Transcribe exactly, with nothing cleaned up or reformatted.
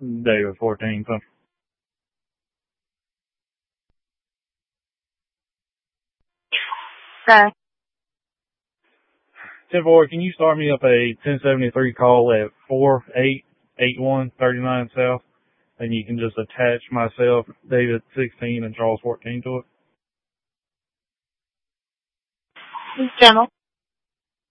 David fourteen. So. Okay. ten four, can you start me up a ten seventy-three call at four eight eight one three nine South? And you can just attach myself, David sixteen, and Charles fourteen to it. General.